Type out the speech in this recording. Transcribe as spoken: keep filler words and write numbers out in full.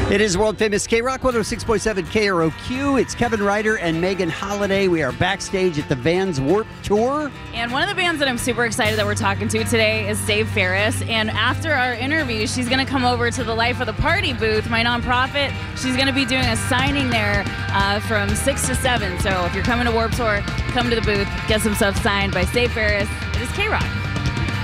It is world famous K-Rock one oh six point seven K R O Q. It's Kevin Ryder and Megan Holiday. We are backstage at the Vans Warped Tour. And one of the bands that I'm super excited that we're talking to today is Save Ferris. And after our interview, she's going to come over to the Life of the Party booth, my nonprofit. She's going to be doing a signing there uh, from six to seven. So if you're coming to Warped Tour, come to the booth, get some stuff signed by Save Ferris. It is K-Rock.